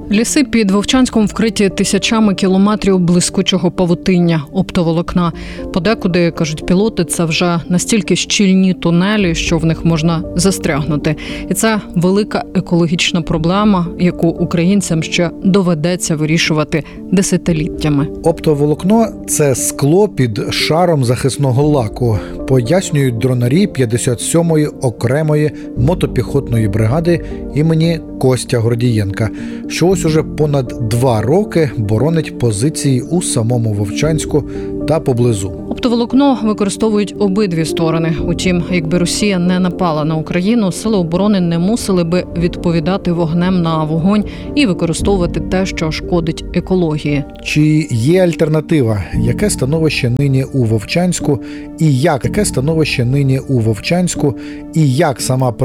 Ліси під Вовчанськом вкриті тисячами кілометрів блискучого павутиння, оптоволокна. Подекуди, кажуть пілоти, це вже настільки щільні тунелі, що в них можна застрягнути. І це велика екологічна проблема, яку українцям ще доведеться вирішувати десятиліттями. Оптоволокно – це скло під шаром захисного лаку, пояснюють дронарі 57-ї окремої мотопіхотної бригади імені Костя Гордієнка, що ось уже понад 2 роки боронить позиції у самому Вовчанську та поблизу. Оптоволокно використовують обидві сторони. Утім, якби Росія не напала на Україну, сили оборони не мусили би відповідати вогнем на вогонь і використовувати те, що шкодить екології. Чи є альтернатива? Яке становище нині у Вовчанську? І як сама